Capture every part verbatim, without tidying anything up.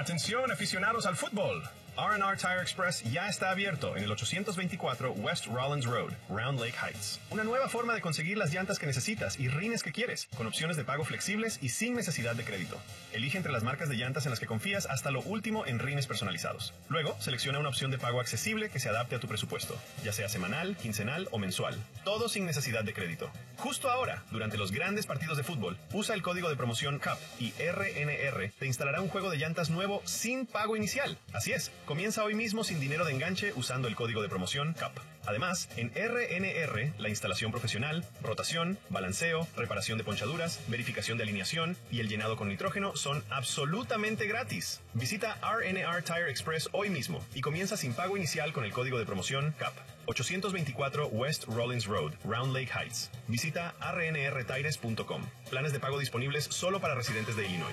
Atención aficionados al fútbol. R and R Tire Express ya está abierto en el ochocientos veinticuatro West Rollins Road, Round Lake Heights. Una nueva forma de conseguir las llantas que necesitas y rines que quieres, con opciones de pago flexibles y sin necesidad de crédito. Elige entre las marcas de llantas en las que confías hasta lo último en rines personalizados. Luego, selecciona una opción de pago accesible que se adapte a tu presupuesto, ya sea semanal, quincenal o mensual. Todo sin necesidad de crédito. Justo ahora, durante los grandes partidos de fútbol, usa el código de promoción C U P y R N R te instalará un juego de llantas nuevo sin pago inicial. Así es. Comienza hoy mismo sin dinero de enganche usando el código de promoción C U P. Además, en R N R, la instalación profesional, rotación, balanceo, reparación de ponchaduras, verificación de alineación y el llenado con nitrógeno son absolutamente gratis. Visita R N R Tire Express hoy mismo y comienza sin pago inicial con el código de promoción C U P. ochocientos veinticuatro West Rollins Road, Round Lake Heights. Visita r n r tires punto com. Planes de pago disponibles solo para residentes de Illinois.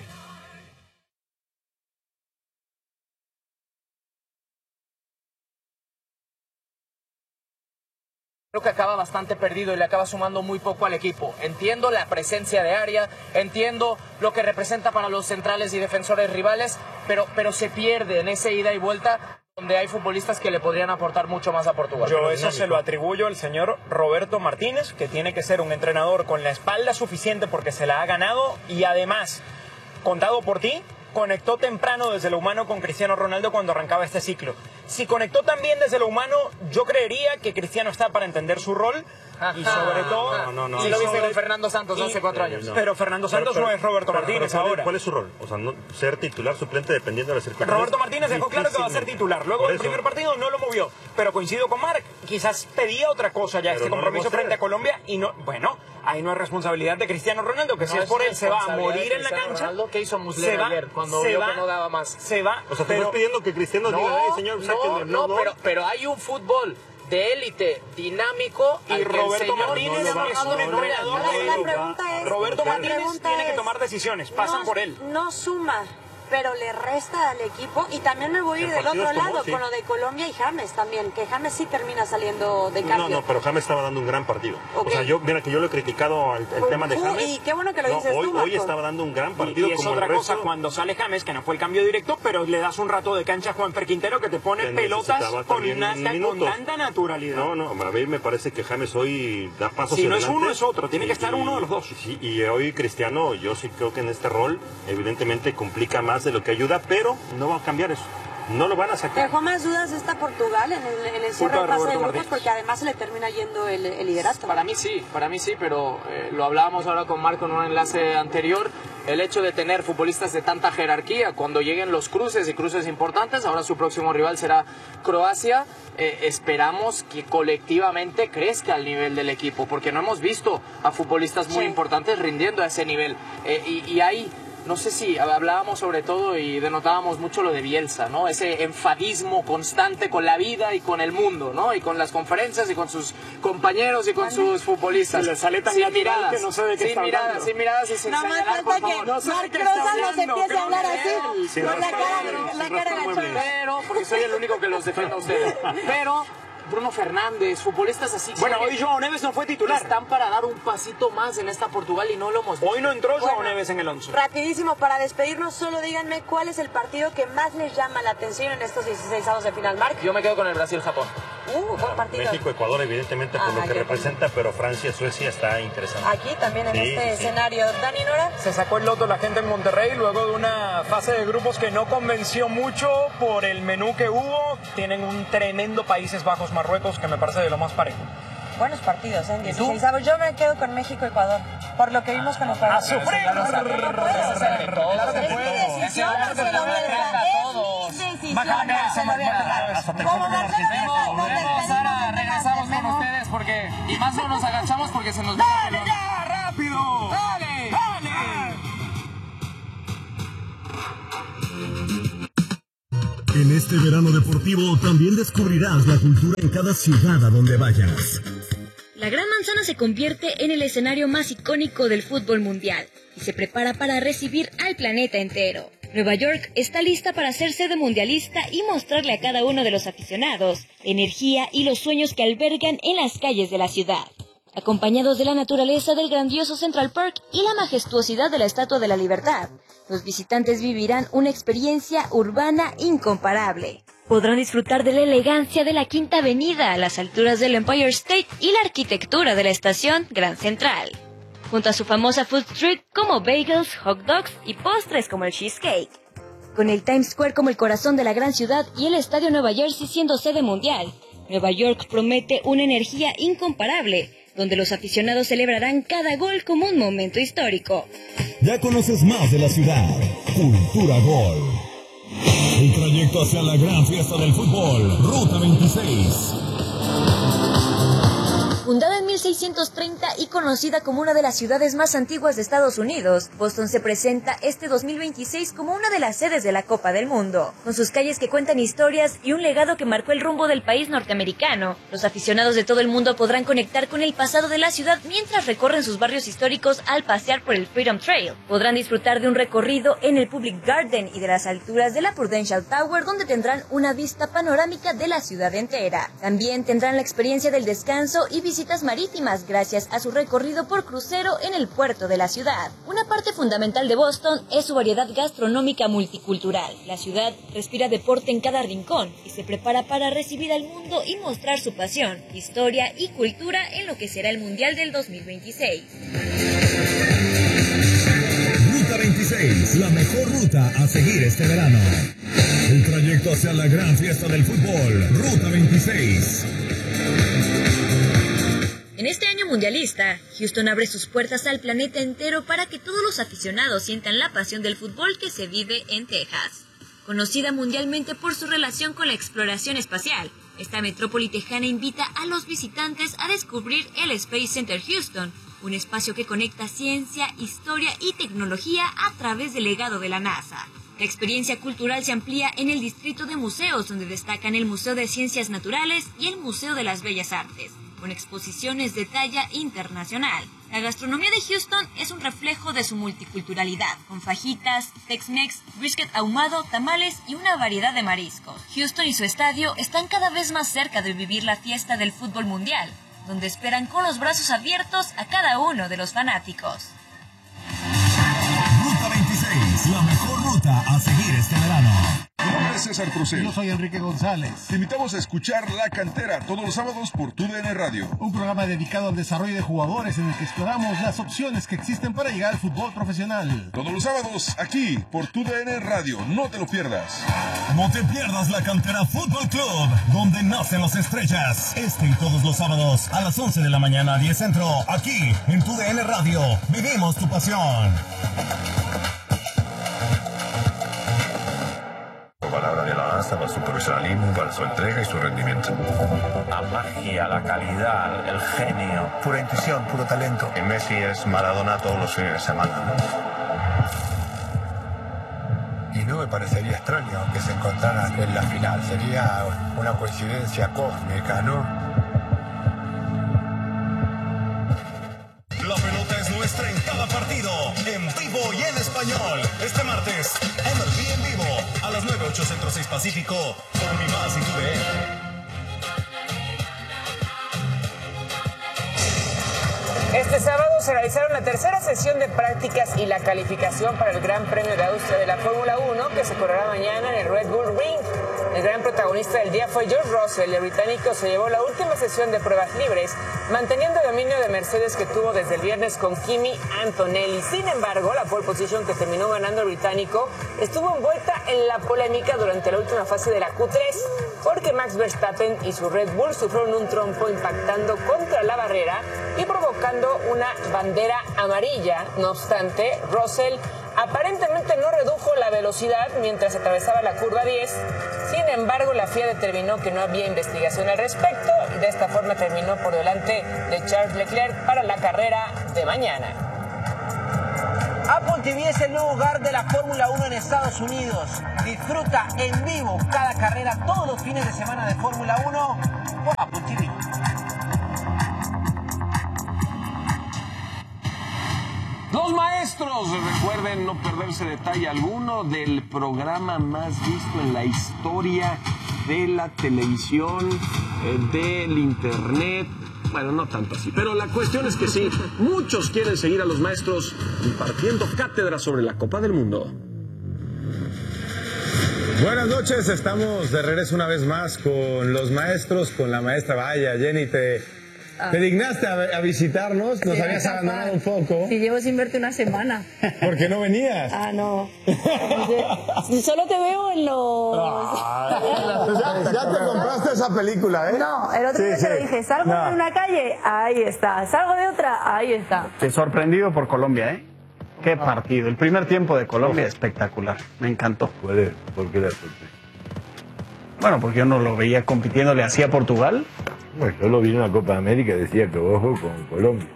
Creo que acaba bastante perdido y le acaba sumando muy poco al equipo. Entiendo la presencia de área, entiendo lo que representa para los centrales y defensores rivales, pero, pero se pierde en esa ida y vuelta donde hay futbolistas que le podrían aportar mucho más a Portugal. Yo eso se lo atribuyo al señor Roberto Martínez, que tiene que ser un entrenador con la espalda suficiente porque se la ha ganado y además, contado por ti, conectó temprano desde lo humano con Cristiano Ronaldo cuando arrancaba este ciclo. Si conectó también desde lo humano, yo creería que Cristiano está para entender su rol. Y sobre todo... No, no, no. Y lo viste con Fernando Santos hace cuatro años. No. Pero Fernando Santos pero, pero, no es Roberto pero, Martínez pero, ahora. ¿Cuál es su rol? O sea, no, ser titular, suplente, dependiendo de las circunstancias. Roberto Martínez dejó claro que va a ser titular. Luego del primer partido no lo movió. Pero coincido con Marc, quizás pedía otra cosa ya, pero este no compromiso frente a Colombia. Y no, bueno, ahí no es responsabilidad de Cristiano Ronaldo, que no si es por él se va a morir en la cancha. Ronaldo, ¿qué hizo Muslera ayer cuando vio que no daba más? Se va. O sea, te estás pidiendo que Cristiano no, diga, hey, señor, sáquenme. No, no, no, pero, pero hay un fútbol de élite, dinámico, y Roberto Martínez no es un entrenador. La pregunta es, Roberto Martínez pregunta tiene es, que tomar decisiones, pasan no, por él. No suma, pero le resta al equipo. Y también me voy a ir del otro lado, como, sí. con lo de Colombia y James también, que James sí termina saliendo de cambio. No, no, pero James estaba dando un gran partido. Okay. O sea, yo, mira que yo lo he criticado el, el uh, tema de James. Y qué bueno que lo no, dices hoy, tú, hoy estaba dando un gran partido. Y, y es como otra el cosa resto. cuando sale James, que no fue el cambio directo, pero le das un rato de cancha a Juan Quintero que te pone que pelotas con, una, con tanta naturalidad. No, no, a mí me parece que James hoy da pasos Si no adelante. es uno, es otro. Tiene y, que estar uno de los dos. Sí, y hoy Cristiano, yo sí creo que en este rol, evidentemente complica más de lo que ayuda, pero no va a cambiar eso. No lo van a sacar. Dejó más dudas esta Portugal en el, en el cierre de fase de grupos porque además se le termina yendo el, el liderato. Para mí sí, para mí sí, pero eh, lo hablábamos ahora con Marco en un enlace anterior. El hecho de tener futbolistas de tanta jerarquía, cuando lleguen los cruces y cruces importantes, ahora su próximo rival será Croacia, eh, esperamos que colectivamente crezca el nivel del equipo, porque no hemos visto a futbolistas muy sí. importantes rindiendo a ese nivel. Eh, y, y ahí... No sé si hablábamos sobre todo y denotábamos mucho lo de Bielsa, ¿no? Ese enfadismo constante con la vida y con el mundo, ¿no? Y con las conferencias y con sus compañeros y con ¿Vale? sus futbolistas. Y le sale tan sin miradas, que no sé de qué sin está miradas, hablando. sin miradas y sin no señalar, más por falta favor. que No sé Marc Rosas empiece a hablar así, sí, con la cara, la cara agachada. Pero, porque soy el único que los defiende a ustedes. Pero... Bruno Fernández, futbolistas así. Bueno, hoy João Neves no fue titular. Están para dar un pasito más en esta Portugal y no lo hemos visto. Hoy no entró bueno, João Neves en el once. Rapidísimo, para despedirnos, solo díganme cuál es el partido que más les llama la atención en estos dieciséis avos de final, Marc. Yo me quedo con el Brasil-Japón. Uh, buen partido. México-Ecuador, evidentemente, por ah, lo que representa, también. Pero Francia-Suecia está interesante. Aquí también en sí, este sí. escenario. Dani, Nora. Se sacó el loto la gente en Monterrey luego de una fase de grupos que no convenció mucho por el menú que hubo. Tienen un tremendo Países Bajos, Marruecos, que me parece de lo más parejo. Buenos partidos, ¿eh? dieciséis avos. Yo me quedo con México-Ecuador, por lo que vimos con Ecuador. ¡A sufrir! Claro que puede. Es decisión, se lo deja. Es decisión. Como Vemos, Sara, regresamos con ustedes porque... Y más no nos agachamos porque se nos... ¡Dale ya, rápido! ¡Dale! ¡Dale! En este verano deportivo también descubrirás la cultura en cada ciudad a donde vayas. La Gran Manzana se convierte en el escenario más icónico del fútbol mundial y se prepara para recibir al planeta entero. Nueva York está lista para ser sede mundialista y mostrarle a cada uno de los aficionados la energía y los sueños que albergan en las calles de la ciudad. acompañados de la naturaleza del grandioso Central Park y la majestuosidad de la Estatua de la Libertad. Los visitantes vivirán una experiencia urbana incomparable. Podrán disfrutar de la elegancia de la Quinta Avenida a las alturas del Empire State y la arquitectura de la estación Grand Central, junto a su famosa food street como bagels, hot dogs y postres como el cheesecake. Con el Times Square como el corazón de la gran ciudad y el Estadio Nueva Jersey siendo sede mundial, Nueva York promete una energía incomparable, donde los aficionados celebrarán cada gol como un momento histórico. Ya conoces más de la ciudad. Cultura Gol. El trayecto hacia la gran fiesta del fútbol, Ruta veintiséis. Fundada en mil seiscientos treinta y conocida como una de las ciudades más antiguas de Estados Unidos, Boston se presenta este dos mil veintiséis como una de las sedes de la Copa del Mundo. Con sus calles que cuentan historias y un legado que marcó el rumbo del país norteamericano, los aficionados de todo el mundo podrán conectar con el pasado de la ciudad mientras recorren sus barrios históricos al pasear por el Freedom Trail. Podrán disfrutar de un recorrido en el Public Garden y de las alturas de la Prudential Tower, donde tendrán una vista panorámica de la ciudad entera. También tendrán la experiencia del descanso y visitas marítimas gracias a su recorrido por crucero en el puerto de la ciudad. Una parte fundamental de Boston es su variedad gastronómica multicultural. La ciudad respira deporte en cada rincón y se prepara para recibir al mundo y mostrar su pasión, historia y cultura en lo que será el Mundial del dos mil veintiséis. Ruta veintiséis, la mejor ruta a seguir este verano. El trayecto hacia la gran fiesta del fútbol, Ruta veintiséis. En este año mundialista, Houston abre sus puertas al planeta entero para que todos los aficionados sientan la pasión del fútbol que se vive en Texas. Conocida mundialmente por su relación con la exploración espacial, esta metrópoli tejana invita a los visitantes a descubrir el Space Center Houston, un espacio que conecta ciencia, historia y tecnología a través del legado de la NASA. La experiencia cultural se amplía en el distrito de museos, donde destacan el Museo de Ciencias Naturales y el Museo de las Bellas Artes, con exposiciones de talla internacional. La gastronomía de Houston es un reflejo de su multiculturalidad, con fajitas, Tex-Mex, brisket ahumado, tamales y una variedad de mariscos. Houston y su estadio están cada vez más cerca de vivir la fiesta del fútbol mundial, donde esperan con los brazos abiertos a cada uno de los fanáticos. Ruta veintiséis, la mejor ruta a seguir este verano. Mi nombre es César Procel. Yo soy Enrique González. Te invitamos a escuchar La Cantera todos los sábados por Tu D N Radio. Un programa dedicado al desarrollo de jugadores en el que exploramos las opciones que existen para llegar al fútbol profesional. Todos los sábados aquí por Tu D N Radio. No te lo pierdas. No te pierdas La Cantera Fútbol Club, donde nacen las estrellas. Este y todos los sábados a las once de la mañana, diez centro, aquí en Tu D N Radio. Vivimos tu pasión. Palabra de alabanza para su profesionalismo, para su entrega y su rendimiento. La magia, la calidad, el genio, pura intuición, puro talento. Y Messi es Maradona todos los fines de semana. Y no me parecería extraño que se encontraran en la final. Sería una coincidencia cósmica, ¿no? La pelota es nuestra en cada partido, en vivo y en español. Este martes, M L B en vivo, a las nueve, ocho Centro, seis Pacífico, por Mi Más y Tu D N. Este sábado se realizaron la tercera sesión de prácticas y la calificación para el Gran Premio de Austria de la Fórmula uno, que se correrá mañana en el Red Bull Ring. El gran protagonista del día fue George Russell. El británico se llevó la última sesión de pruebas libres, manteniendo el dominio de Mercedes que tuvo desde el viernes con Kimi Antonelli. Sin embargo, la pole position que terminó ganando el británico estuvo envuelta en la polémica durante la última fase de la Q tres, porque Max Verstappen y su Red Bull sufrieron un trompo impactando contra la barrera y provocando una bandera amarilla. No obstante, Russell aparentemente no redujo la velocidad mientras atravesaba la curva diez. Sin embargo, la F I A determinó que no había investigación al respecto y de esta forma terminó por delante de Charles Leclerc para la carrera de mañana. Apple T V es el nuevo hogar de la Fórmula uno en Estados Unidos. Disfruta en vivo cada carrera todos los fines de semana de Fórmula uno por Apple T V. Los maestros, recuerden no perderse detalle alguno del programa más visto en la historia de la televisión, del internet, Bueno, no tanto así, pero la cuestión es que sí, muchos quieren seguir a los maestros impartiendo cátedra sobre la Copa del Mundo. Buenas noches, estamos de regreso una vez más con los maestros, con la maestra. Vaya, Jenny, te, ah. te dignaste a, a visitarnos, nos sí, habías abandonado un poco. Sí, llevo sin verte una semana. ¿Por qué no venías? Ah, no. Solo te veo en los... Ah, ya, ya te compraste esa película, ¿eh? No, el otro sí, día sí. te lo dije, salgo no. de una calle, ahí está, salgo de otra, ahí está. Estoy sorprendido por Colombia, ¿eh? Qué partido. El primer tiempo de Colombia espectacular. Me encantó. ¿Cuál es? ¿Por qué la sorpresa? Bueno, porque yo no lo veía compitiendo, le hacía a Portugal. Bueno, yo lo vi en la Copa América y decía que ojo con Colombia.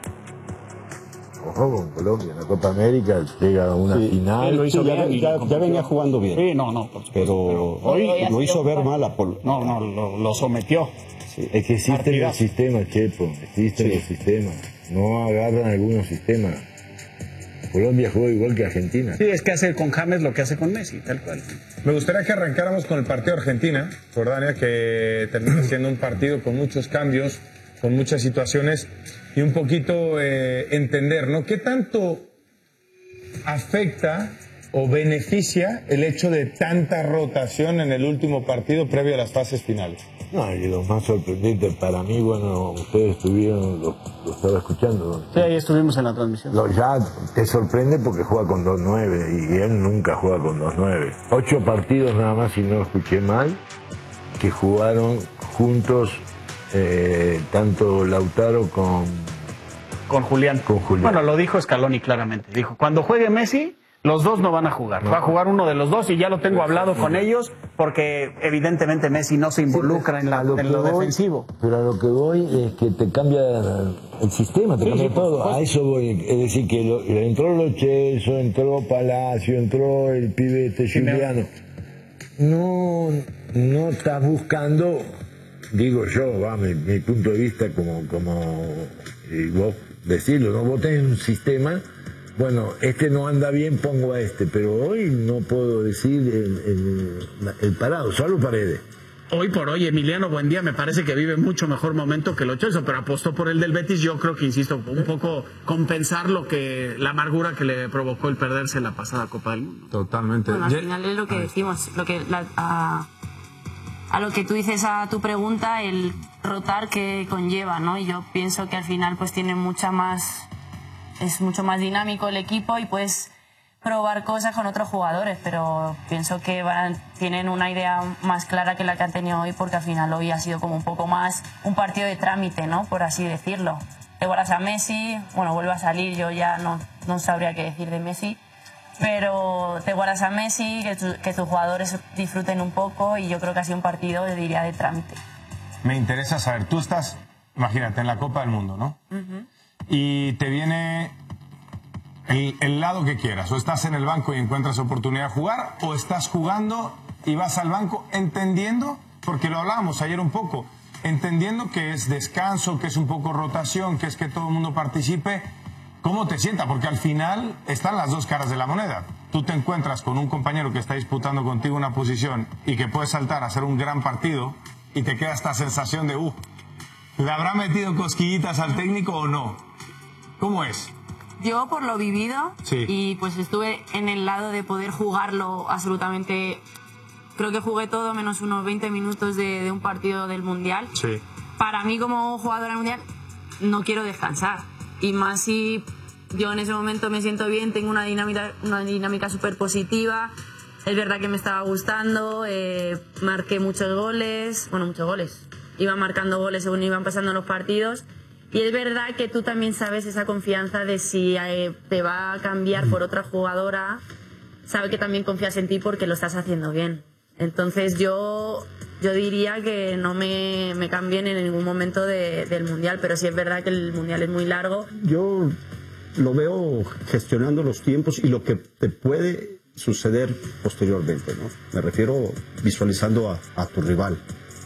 Ojo con Colombia. En la Copa América llega a una sí, final. Lo hizo sí, bien ya, ya, ya venía jugando bien. Sí, no, no. Por supuesto, pero, pero hoy, hoy lo hizo ver mal a Pol. No, no, lo, lo sometió. Sí, es que existen los sistemas, Chepo. Existen sí. los sistemas. No agarran algunos sistemas. Colombia juega igual que Argentina. Sí, es que hace con James lo que hace con Messi, tal cual. Me gustaría que arrancáramos con el partido de Argentina, Jordania, que termina siendo un partido con muchos cambios, con muchas situaciones, y un poquito eh, entender, ¿no? ¿Qué tanto afecta o beneficia el hecho de tanta rotación en el último partido previo a las fases finales? No, y lo más sorprendente para mí, bueno, ustedes estuvieron, lo, lo estaba escuchando. Sí, ahí estuvimos en la transmisión. Lo, ya te sorprende porque juega con dos nueve y él nunca juega con dos nueve. Ocho partidos nada más, si no escuché mal, que jugaron juntos eh, tanto Lautaro con... Con Julián. Con Julián. Bueno, lo dijo Scaloni claramente. Dijo, cuando juegue Messi... Los dos no van a jugar, no. va a jugar uno de los dos y ya lo tengo hablado con ellos porque evidentemente Messi no se involucra sí, en, la, lo, en lo voy, defensivo. Pero a lo que voy es que te cambia el sistema, te sí, cambia sí, todo. A eso voy, es decir que lo, entró Lo Celso, entró Palacio, entró el pibe este Juliano. No, no estás buscando, digo yo, va, mi, mi punto de vista como, como y vos decirlo, ¿no? Vos tenés un sistema. Bueno, este no anda bien, pongo a este, pero hoy no puedo decir el, el, el parado, solo Paredes. Hoy por hoy, Emiliano Buendía me parece que vive mucho mejor momento que Lo Celso, pero apostó por el del Betis. Yo creo que, insisto, un poco compensar lo que la amargura que le provocó el perderse en la pasada Copa del Mundo. Totalmente. Bueno, al final es lo que decimos, lo que la, a, a lo que tú dices a tu pregunta, el rotar que conlleva, ¿no? Y yo pienso que al final pues tiene mucha más... Es mucho más dinámico el equipo y puedes probar cosas con otros jugadores, pero pienso que van, tienen una idea más clara que la que han tenido hoy, porque al final hoy ha sido como un poco más un partido de trámite, ¿no? Por así decirlo. Te guardas a Messi, bueno, vuelve a salir, yo ya no, no sabría qué decir de Messi, pero te guardas a Messi, que, tu, que tus jugadores disfruten un poco y yo creo que ha sido un partido, diría, de trámite. Me interesa saber, tú estás, imagínate, en la Copa del Mundo, ¿no? Uh-huh. Y te viene el, el lado que quieras, o estás en el banco y encuentras oportunidad de jugar, o estás jugando y vas al banco entendiendo, porque lo hablábamos ayer un poco, entendiendo que es descanso, que es un poco rotación, que es que todo el mundo participe. ¿Cómo te sienta? Porque al final están las dos caras de la moneda. Tú te encuentras con un compañero que está disputando contigo una posición y que puede saltar a hacer un gran partido y te queda esta sensación de, uh, ¿le habrá metido cosquillitas al técnico o no? ¿Cómo es? Yo, por lo vivido, sí. y pues estuve en el lado de poder jugarlo absolutamente... Creo que jugué todo menos unos veinte minutos de, de un partido del Mundial. Sí. Para mí, como jugadora Mundial, no quiero descansar. Y más si yo en ese momento me siento bien, tengo una dinámica, una dinámica súper positiva. Es verdad que me estaba gustando, eh, marqué muchos goles, bueno, muchos goles. Iba marcando goles según iban pasando los partidos. Y es verdad que tú también sabes esa confianza de si eh, te va a cambiar por otra jugadora, sabe que también confías en ti porque lo estás haciendo bien. Entonces yo, yo diría que no me, me cambien en ningún momento de, del Mundial, pero sí es verdad que el Mundial es muy largo. Yo lo veo gestionando los tiempos y lo que te puede suceder posteriormente, ¿no? Me refiero visualizando a, a tu rival,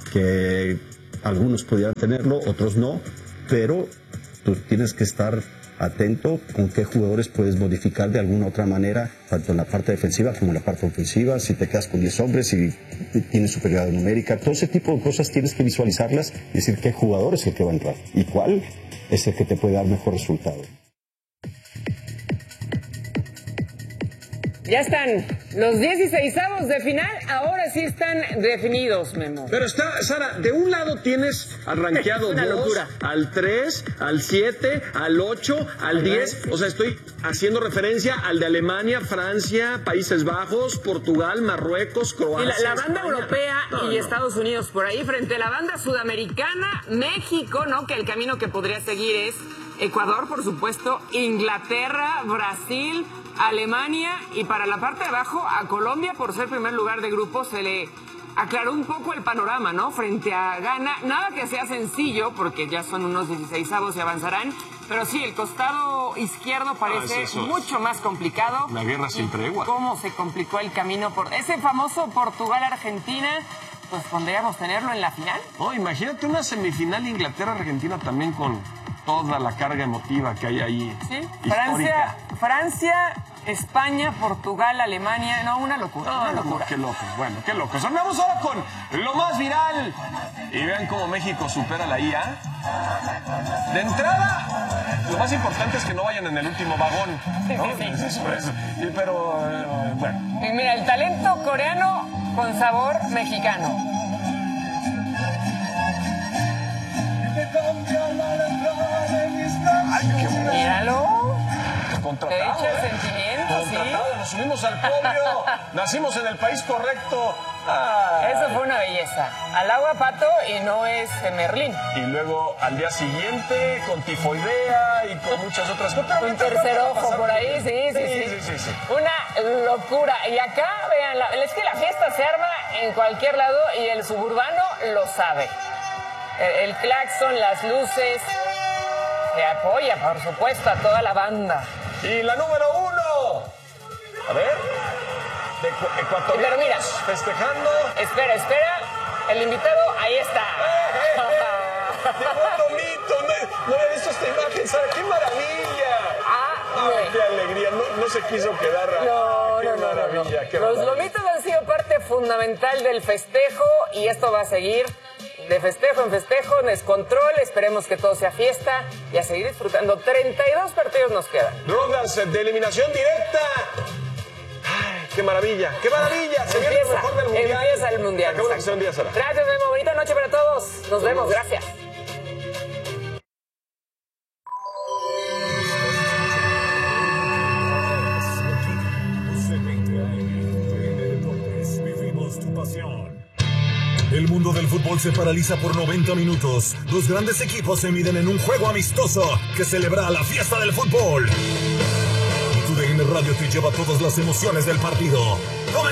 que algunos pudieran tenerlo, otros no, pero tú tienes que estar atento con qué jugadores puedes modificar de alguna otra manera, tanto en la parte defensiva como en la parte ofensiva, si te quedas con diez hombres, si tienes superioridad numérica, todo ese tipo de cosas tienes que visualizarlas y decir qué jugador es el que va a entrar y cuál es el que te puede dar mejor resultado. Ya están los dieciseisavos de final, ahora sí están definidos, Memo. Pero está, Sara, de un lado tienes al rankeado Una dos, locura. al tres, al siete, al ocho, al diez. O sea, estoy haciendo referencia al de Alemania, Francia, Países Bajos, Portugal, Marruecos, Croacia. Y la, la banda España. europea No, y no. Estados Unidos por ahí, frente a la banda sudamericana, México, ¿no? Que el camino que podría seguir es Ecuador, por supuesto, Inglaterra, Brasil, Alemania y para la parte de abajo a Colombia por ser primer lugar de grupo se le aclaró un poco el panorama, ¿no? Frente a Ghana, nada que sea sencillo porque ya son unos dieciseisavos y avanzarán, pero sí, el costado izquierdo parece Ah, es eso. mucho más complicado. La guerra sin tregua. ¿Cómo se complicó el camino por ese famoso Portugal-Argentina? Pues podríamos tenerlo en la final. Oh, imagínate una semifinal Inglaterra-Argentina también con toda la carga emotiva que hay ahí. Sí, histórica. Francia, Francia, España, Portugal, Alemania, no, una locura, No, una no, locura. no, qué loco, bueno, qué loco. Vamos ahora con lo más viral. Y vean cómo México supera a la I A. De entrada, lo más importante es que no vayan en el último vagón, ¿no? Sí, sí, sí. Eso es. Y pero, eh, bueno. Y mira, el talento coreano con sabor mexicano. Ay, qué bueno. Míralo. Contratado, Te echa el ¿eh? sentimiento, Contratado, sí. nos subimos al podio. Nacimos en el país correcto. Ah. Eso fue una belleza. Al agua pato y no es de Merlín. Y luego al día siguiente con tifoidea y con muchas otras cosas. Un tercer ojo por ahí, sí, sí, sí. sí, sí, sí. Una locura. Y acá, vean, la- es que la fiesta se arma en cualquier lado y el suburbano lo sabe. El, el claxon, las luces, se apoya, por supuesto, a toda la banda. Y la número uno. A ver. De ecu- ecuatorianos Pero mira. festejando. Espera, espera. El invitado, ahí está. Llegó Tomito. No, no había visto esta imagen, Sara. ¡Qué maravilla! Ah, Ay, qué alegría. No, no se quiso quedar. No, Qué no, no, no, no. maravilla, qué Los maravilla. lomitos han sido parte fundamental del festejo y esto va a seguir de festejo en festejo, descontrol, esperemos que todo sea fiesta y a seguir disfrutando. treinta y dos partidos nos quedan. Rondas de eliminación directa. Ay, qué maravilla, qué maravilla. Se viene lo mejor del mundial. Empieza el mundial. Acabó la sesión día, Sara. Gracias, Memo. Bonita noche para todos. Nos vemos. Gracias. Vivimos tu pasión. El mundo del fútbol se paraliza por noventa minutos. Dos grandes equipos se miden en un juego amistoso que celebra la fiesta del fútbol. Tu D N Radio te lleva todas las emociones del partido.